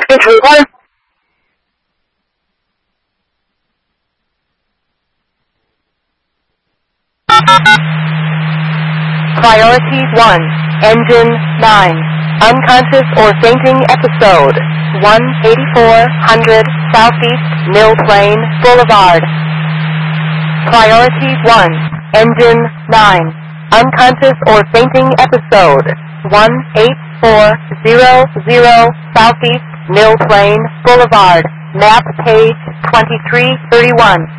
Priority 1, Engine 9, unconscious or fainting episode, 18400 Southeast Mill Plain Boulevard. Priority 1, Engine 9, unconscious or fainting episode, 18400 Southeast Mill Plain Boulevard, map page 2331.